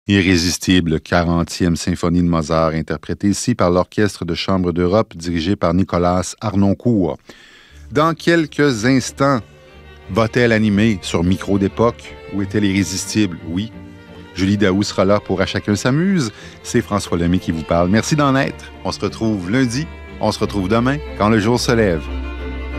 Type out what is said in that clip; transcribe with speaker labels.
Speaker 1: Irrésistible, 40e symphonie de Mozart, interprétée ici par l'Orchestre de chambre d'Europe, dirigé par Nicolas Harnoncourt. Dans quelques instants, va-t-elle animer sur Micro d'époque ou est-elle irrésistible? Oui. Julie Daou sera là pour À chacun s'amuse. C'est François Lemay qui vous parle. Merci d'en être. On se retrouve lundi. On se retrouve demain, quand le jour se lève.